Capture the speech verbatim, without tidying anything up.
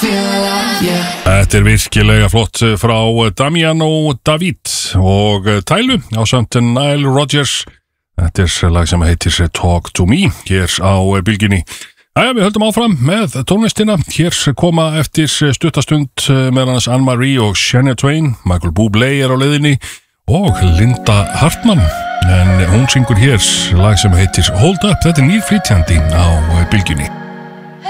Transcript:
Þetta er virkilega flott frá Damiano David og Tylu á samt Nile Rodgers. Þetta er lag sem heitir Talk to Me hér á bylginni. Æja, við höldum áfram með tónlistina. Hér koma eftir stuttastund með hans Anne-Marie og Shania Twain. Michael Bublé er á leiðinni og Linda Hartmann. En hún syngur hér lag sem heitir Hold Up. Þetta er nýrflytjandi á bylginni.